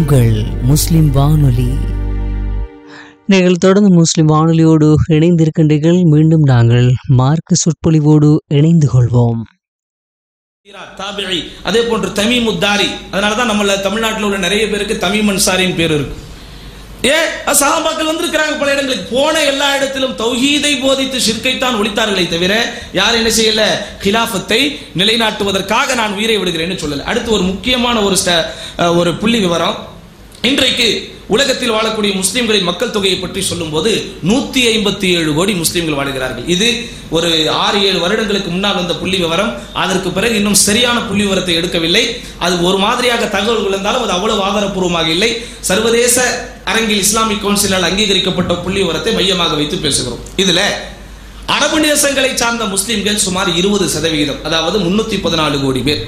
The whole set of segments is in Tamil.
உங்கள் முஸ்லிம் வானொலி. நீங்கள் தொடர்ந்து முஸ்லிம் வானொலியோடு இணைந்திருக்கின்றீர்கள். மீண்டும் நாங்கள் மார்க்க சொற்பொழிவோடு இணைந்து கொள்வோம். அதே போன்று தமீம் உத்தாரி, அதனாலதான் நம்ம தமிழ்நாட்டில் உள்ள நிறைய பேருக்கு தமீம் அன்சாரின் பேர் இருக்கு. சஹாபாக்கள் வந்திருக்கிறாங்க பல இடங்களுக்கு. போன எல்லா இடத்திலும் தௌஹீதை போதித்து ஷிர்கைத்தான் ஒழித்தார்களே தவிர யார் என்ன செய்யல, கிலாஃபத்தை நிலைநாட்டுவதற்காக நான் உயிரை விடுகிறேன்னு சொல்லல. அடுத்து ஒரு முக்கியமான ஒரு புள்ளி விவரம். இன்றைக்கு உலகத்தில் வாழக்கூடிய முஸ்லிம்களின் மக்கள் தொகையை பற்றி சொல்லும் போது 157 கோடி முஸ்லிம்கள் வாழ்கிறார்கள். இது ஒரு 6-7 வருடங்களுக்கு முன்னால் வந்த புள்ளி விவரம். அதற்கு பிறகு இன்னும் சரியான புள்ளி விவரத்தை எடுக்கவில்லை. அது ஒரு மாதிரியாக தகவல்கள் இருந்தாலும் அது அவ்வளவு ஆதாரப்பூர்வமாக இல்லை. சர்வதேச அரங்கில் இஸ்லாமிக் கவுன்சிலால் அங்கீகரிக்கப்பட்ட புள்ளி விவரத்தை மையமாக வைத்து பேசுகிறோம். இதுல அரபு தேசங்களை சார்ந்த முஸ்லிம்கள் சுமார் 20%, அதாவது 314 கோடி பேர்,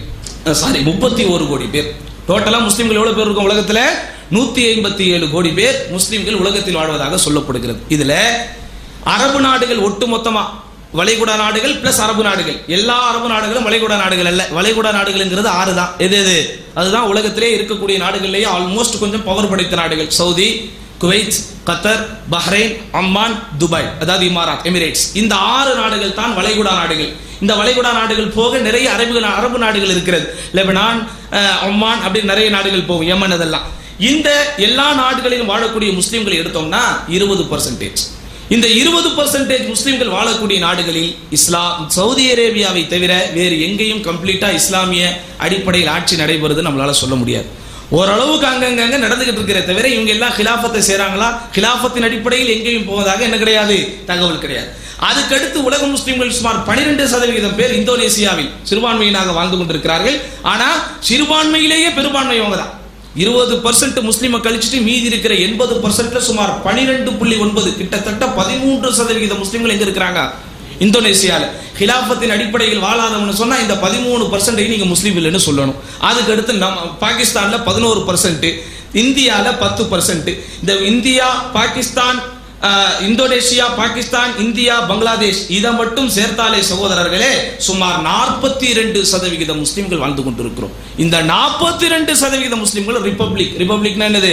31 கோடி பேர். டோட்டலா முஸ்லிம்கள் எவ்வளவு பேர் இருக்கும் உலகத்துல? 157 கோடி பேர் முஸ்லிம்கள் உலகத்தில் வாழ்வதாக சொல்லப்படுகிறது. இதுல அரபு நாடுகள் ஒட்டுமொத்தமா, வளைகுடா நாடுகள் பிளஸ் அரபு நாடுகள், எல்லா அரபு நாடுகளும் வளைகுடா நாடுகள் அல்ல. வளைகுடா நாடுகள்ங்கிறது 6 தான். எது அதுதான் உலகத்திலே இருக்கக்கூடிய நாடுகள்லேயே ஆல்மோஸ்ட் கொஞ்சம் பவர் படைத்த நாடுகள். சவுதி, குவைத், கத்தர், பஹ்ரைன், அம்மான், துபாய், அதாவது இமாராத், எமிரேட்ஸ். இந்த 6 நாடுகள் தான் வளைகுடா நாடுகள். இந்த வளைகுடா நாடுகள் போக நிறைய அரபு நாடுகள் இருக்கிறது. லெபனான், ஒமான், அப்படி நிறைய நாடுகள் போகும், யமன், அதெல்லாம். இந்த எல்லா நாடுகளிலும் வாழக்கூடிய முஸ்லிம்களை எடுத்தோம்னா 20%. இந்த 20% முஸ்லிம்கள் வாழக்கூடிய நாடுகளில் சவுதி அரேபியாவை தவிர வேறு எங்கேயும் கம்ப்ளீட்டா இஸ்லாமிய அடிப்படையில் ஆட்சி நடைபெறுது நம்மளால சொல்ல முடியாது. ஓரளவுக்கு அங்கங்க நடந்துகிட்டு இருக்கிற தவிர இவங்க எல்லாம் கிலாஃபத்தை செய்றாங்களா, கிலாஃபத்தின் அடிப்படையில் எங்கேயும் போவதாக என்ன கிடையாது, தகவல் கிடையாது. அதுக்கடுத்து உலக முஸ்லிம்கள் சுமார் 12% பேர் இந்தோனேசியாவில் சிறுபான்மையினாக வாழ்ந்து கொண்டிருக்கிறார்கள். ஆனா சிறுபான்மையிலேயே பெரும்பான்மையவங்க தான். 20% முஸ்லிமை கழிச்சுட்டு மீதி இருக்கிற 80% சுமார் 12.9, கிட்டத்தட்ட 13% முஸ்லிம்கள் எங்க இருக்கிறாங்க, இந்தோனேசியால. கிலாஃபத்தின் அடிப்படையில் வாழாதவன்னு சொன்னா இந்த 13% நீங்க முஸ்லீம் இல்லைன்னு சொல்லணும். அதுக்கு அடுத்து பாகிஸ்தான்ல 11%, இந்தியால 10%. இந்த India, Pakistan, Indonesia, Pakistan, India, Bangladesh இதை மட்டும் சேர்த்தாலே சகோதரர்களே சுமார் 42% முஸ்லிம்கள் வாழ்ந்து கொண்டிருக்கிறோம். இந்த 42% முஸ்லிம்கள் ரிபப்ளிக்னா என்னது,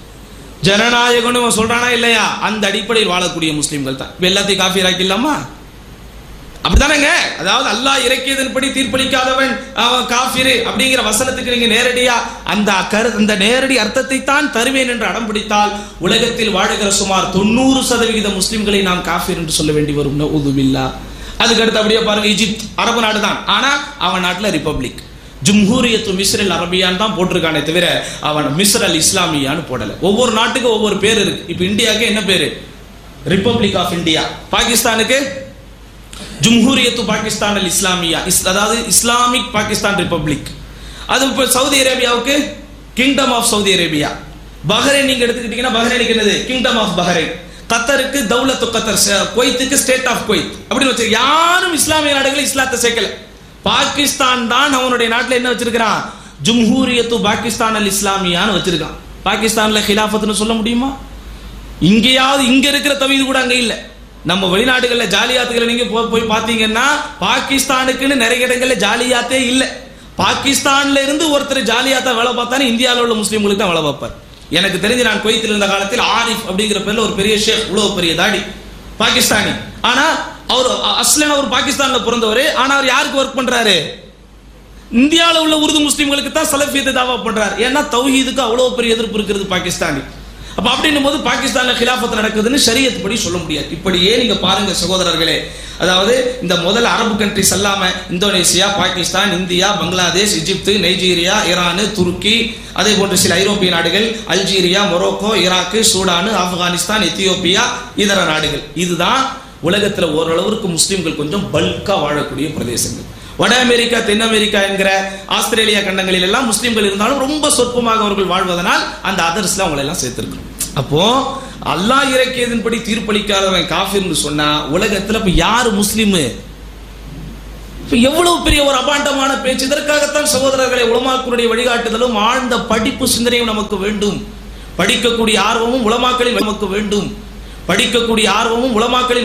ஜனநாயகம் சொல்றானா இல்லையா, அந்த அடிப்படையில் வாழக்கூடிய முஸ்லிம்கள் தான். எல்லாத்தையும் காஃபிர் ஆக்கிடலாமா? அப்படித்தானங்க. அதாவது அல்லாஹ் இறக்கியதன்படி தீர்ப்பளிக்காதவன் அவன் காஃபிர் அப்படிங்கிற வசனத்துக்கு நீங்க நேரடியா அந்த நேரடி அர்த்தத்தை தான் தருவேன் என்று அடம் பிடித்தால் உலகத்தில் வாழுகிற சுமார் 90% முஸ்லிம்களை நாம் காஃபிர் என்று சொல்ல வேண்டி வரும். நஊதுபில்லாஹ். அதுக்கு அடுத்து அப்படியே பாருங்க, ஈஜிப்த் அரபு நாடு தான், ஆனா அவன் நாட்டுல ரிபப்ளிக், ஜும்ஹூரியத்து மிஸ்ரல் அரபியான் தான் போட்டிருக்கானே தவிர அவன் மிஸ்ரல் இஸ்லாமியான்னு போடல. ஒவ்வொரு நாட்டுக்கும் ஒவ்வொரு பேர் இருக்கு. இப்ப இந்தியாவுக்கு என்ன பேரு, ரிபப்ளிக் ஆஃப் இந்தியா. பாகிஸ்தானுக்கு ஜும்ஹூரியத்து பாகிஸ்தான் அல் இஸ்லாமியா, அதாவது இஸ்லாமிக் பாகிஸ்தான் ரிபப்ளிக். அது இப்ப Saudi அரேபியாவுக்கு kingdom of Saudi Arabia. Bahrain நீங்க எடுத்துக்கிட்டீங்கன்னா பஹ்ரைனுக்கு என்னது, கிங்டம் ஆஃப் பஹ்ரைன். கத்தருக்கு தௌலத்து கத்தர், குவைத்துக்கு ஸ்டேட் ஆஃப் குவைத். அப்படின்னு வச்சு யாரும் இஸ்லாமிய நாடுகள் இஸ்லாத்தை சேர்க்கல. பாகிஸ்தான் தான் அவனுடைய நாட்டில் என்ன வச்சிருக்கான், ஜும்ஹூரியத்து பாகிஸ்தான் அல் இஸ்லாமியான்னு வச்சிருக்கான். பாகிஸ்தான்ல கிலாஃபத்னு சொல்ல முடியுமா? இங்கேயாவது இங்க இருக்கிற தவீது கூட அங்க இல்ல. நம்ம வெளிநாடுகள்ல ஜாலியாத்துகளை நீங்க போய் பாத்தீங்கன்னா பாகிஸ்தானுக்குன்னு நிறைய இடங்கள்ல ஜாலியாத்தே இல்ல. பாகிஸ்தான்ல இருந்து ஒருத்தர் ஜாலியாத்தா வேலை பார்த்தானே இந்தியாவில் உள்ள முஸ்லீம்களுக்கு தான் வேலை பார்ப்பார். எனக்கு தெரிஞ்சு நான் குவைத்தில் இருந்த காலத்தில் ஆரிஃப் அப்படிங்கிற பேர்ல ஒரு பெரிய ஷேக், இவ்வளவு பெரிய தாடி, பாகிஸ்தானி. ஆனா அவர் அஸ்லன் அவர் பாகிஸ்தான்ல பிறந்தவர். ஆனா அவர் யாருக்கு ஒர்க் பண்றாரு, இந்தியாவில் உள்ள உருது முஸ்லீம்களுக்கு தான் சலஃபியத்தை தாவா பண்றாரு. ஏன்னா தௌஹீதுக்கு அவ்வளவு பெரிய எதிர்ப்பு இருக்கிறது பாகிஸ்தானி. அப்ப அப்படின்னும் போது பாகிஸ்தான்ல கிலாஃபத் நடக்குதுன்னு ஷரியத் படி சொல்ல முடியாது. இப்படியே நீங்க பாருங்க சகோதரர்களே, அதாவது இந்த முதல் அரபு கண்ட்ரிஸ் அல்லாம இந்தோனேசியா, பாகிஸ்தான், இந்தியா, பங்களாதேஷ், எகிப்து, நைஜீரியா, ஈரான், துருக்கி, அதே போன்று சில ஐரோப்பிய நாடுகள், Algeria, Morocco, Iraq, Sudan, Afghanistan, Ethiopia, இதர நாடுகள். இதுதான் உலகத்துல ஓரளவுக்கு முஸ்லிம்கள் கொஞ்சம் பல்கா வாழக்கூடிய பிரதேசங்கள். வட அமெரிக்கா, தென் அமெரிக்கா என்கிற ஆஸ்திரேலியா கண்டங்களில் எல்லாம் முஸ்லிம்கள் இருந்தாலும் ரொம்ப சொற்பமாக அவர்கள் வாழ்வதனால் அந்த அதர்ஸ்ல அவங்களை எல்லாம் சேர்த்திருக்கணும். அப்போ அல்லாஹ் இறக்கியதன்படி தீர்ப்பளிக்காதவன் காஃபிர்னு சொன்னா உலகத்துல இப்ப யாரு முஸ்லிம்? எவ்வளவு பெரிய ஒரு அபாண்டமான பேச்சு. இதற்காகத்தான் சகோதரர்களை உலமாக்களுடைய வழிகாட்டுதலும் ஆழ்ந்த படிப்பு சிந்தனையும் நமக்கு வேண்டும். படிக்கக்கூடிய ஆர்வமும் உலமாக்களில் நமக்கு வேண்டும். படிக்கக்கூடிய ஆர்வமும் உலமாக்களில்